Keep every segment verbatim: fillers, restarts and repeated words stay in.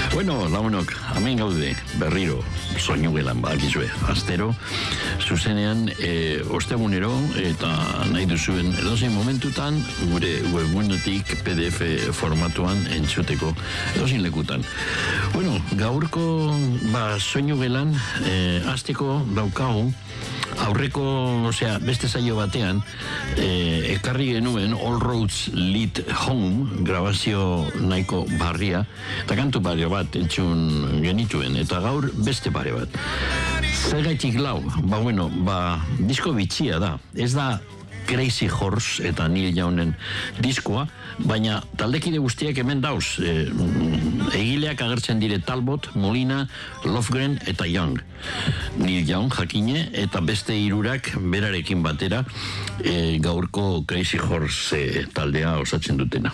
Bueno, launok, hemen gaude, berriro, soinu gelan bakizue, astero, zuzenean, e, ostegunero, eta nahi duzuen edozein momentutan, gure webgunetik P D F formatuan entzuteko edozein lekutan. Bueno, gaurko, ba, soinu gelan, e, asteko daukagu, aurreko, osea, beste saio batean, eh, ekarri genuen All Roads Lead Home, grabazio nahiko barria, eta kantu pare bat entzun genituen, eta gaur beste pare bat. Zergaitik lau, ba bueno, ba, disko bitxia da, ez da Crazy Horse eta Neil Youngen diskoa, baina taldekide guztiak hemen dauz, e, egileak agertzen dire Talbot, Molina, Lofgren eta Young. Neil Young jakine eta beste hirurak berarekin batera e, gaurko Crazy Horse e, taldea osatzen dutena.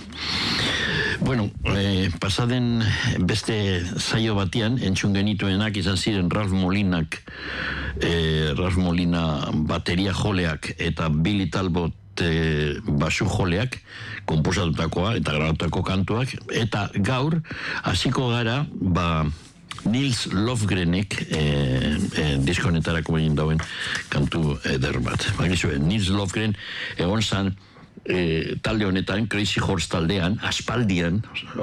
Bueno, eh, pasaden beste saio batean entzun genituenak izan ziren Ralph Molinak, eh, Ralph Molina bateria joleak eta Billy Talbot eh, basu joleak konposatutakoa eta grabatutako kantuak, eta gaur hasiko gara ba Nils Lofgrenek eh, eh, diskonetarako egin dauen kantu eder bat. Bagizue, Nils Lofgren egon zan E, talde honetan, Crazy Horse taldean, aspaldian,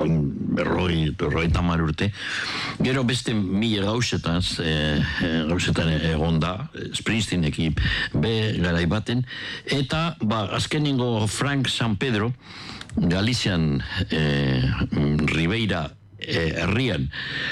berroi, berroi tamar urte, gero beste mila gauzetan, e, gauzetan egon da, Springsteenekin be garai baten, eta ba, azkenengo Frank San Pedro, Galizian e, Ribeira herrian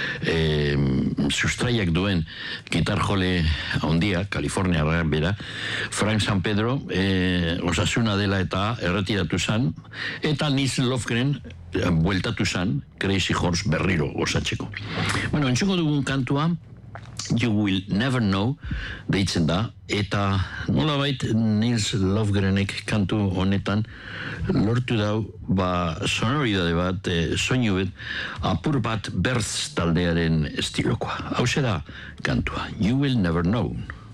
e, sustraiak duen gitarjole handia, California bera, Frank San Pedro e, osasuna dela eta erretiratu zan, eta Nils Lofgren bueltatu zan Crazy Horse berriro osatzeko. Bueno, entzuko dugun kantua You Will Never Know deitzen da, eta nolabait Nils Lofgrenek kantu honetan lortu dau ba sonoridade bat, e, soinu bet, apur bat Birds taldearen estilokoa. Hau da kantua, You Will Never Know.